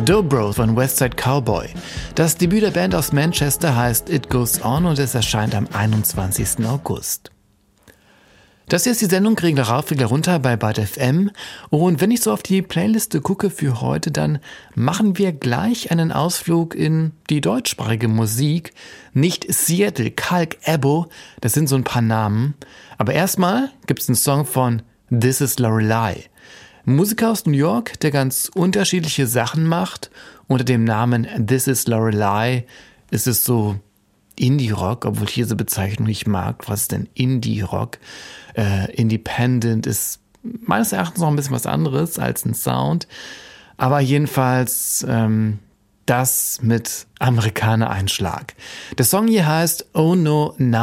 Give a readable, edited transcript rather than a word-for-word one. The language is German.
Dobro von Westside Cowboy. Das Debüt der Band aus Manchester heißt It Goes On und es erscheint am 21. August. Das hier ist die Sendung Regler rauf, Regler runter bei Byte FM. Und wenn ich so auf die Playliste gucke für heute, dann machen wir gleich einen Ausflug in die deutschsprachige Musik. Nicht Seattle, Kalk, Ebo, das sind so ein paar Namen. Aber erstmal gibt's einen Song von This Is Lorelei. Ein Musiker aus New York, der ganz unterschiedliche Sachen macht. Unter dem Namen This Is Lorelei ist es so Indie-Rock, obwohl ich diese Bezeichnung nicht mag. Was ist denn Indie-Rock? Independent ist meines Erachtens noch ein bisschen was anderes als ein Sound. Aber jedenfalls das mit Amerikaner-Einschlag. Der Song hier heißt Oh No Now.